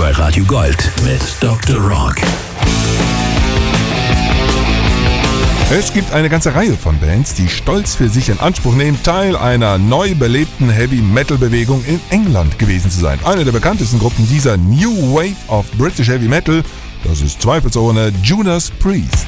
bei Radio Gold mit Dr. Rock. Es gibt eine ganze Reihe von Bands, die stolz für sich in Anspruch nehmen, Teil einer neu belebten Heavy-Metal-Bewegung in England gewesen zu sein. Eine der bekanntesten Gruppen dieser New Wave of British Heavy Metal, das ist zweifelsohne Judas Priest.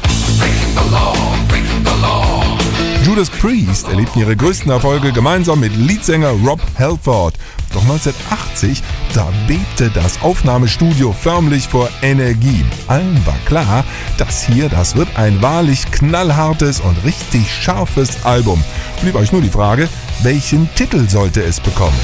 Judas Priest erlebten ihre größten Erfolge gemeinsam mit Leadsänger Rob Halford. Doch 1980, da bebte das Aufnahmestudio förmlich vor Energie. Allen war klar, das wird ein wahrlich knallhartes und richtig scharfes Album. Blieb euch nur die Frage, welchen Titel sollte es bekommen?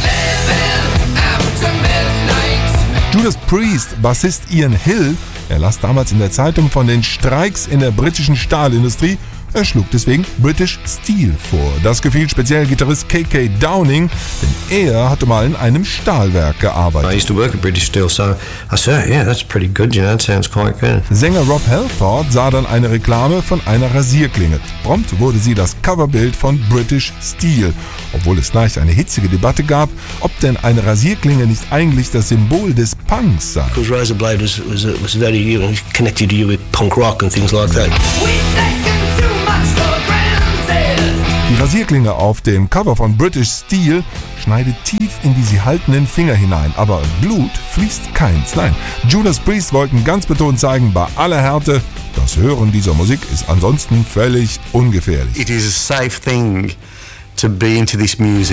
Judas Priest Bassist Ian Hill, er las damals in der Zeitung von den Streiks in der britischen Stahlindustrie. Er schlug deswegen British Steel vor. Das gefiel speziell Gitarrist KK Downing, denn er hatte mal in einem Stahlwerk gearbeitet. I used to work at British Steel, so I said, yeah, that's pretty good, you know, that sounds quite good. Sänger Rob Halford sah dann eine Reklame von einer Rasierklinge. Prompt wurde sie das Coverbild von British Steel, obwohl es gleich eine hitzige Debatte gab, ob denn eine Rasierklinge nicht eigentlich das Symbol des Punks sei. Because Razor Blade was very, you know, connected you with punk rock and things like that. Die Rasierklinge auf dem Cover von British Steel schneidet tief in die sie haltenden Finger hinein, aber Blut fließt keins. Nein, Judas Priest wollten ganz betont zeigen, bei aller Härte, das Hören dieser Musik ist ansonsten völlig ungefährlich. It is a safe thing to be into this music.